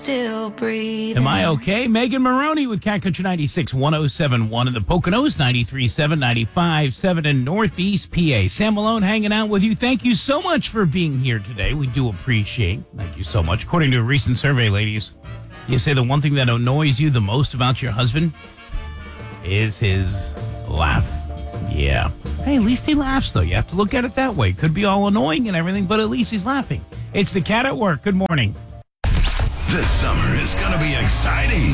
Still breathing. Am I okay? Megan Maroney with Cat Country 96, 107.1 in the Poconos, 93.7, 95.7 in Northeast PA. Sam Malone hanging out with you. Thank you so much for being here today. We do appreciate. Thank you so much. According to a recent survey, ladies, you say the one thing that annoys you the most about your husband is his laugh. Yeah. Hey, at least he laughs, though. You have to look at it that way. Could be all annoying and everything, but at least he's laughing. It's the Cat at Work. Good morning. This summer is going to be exciting.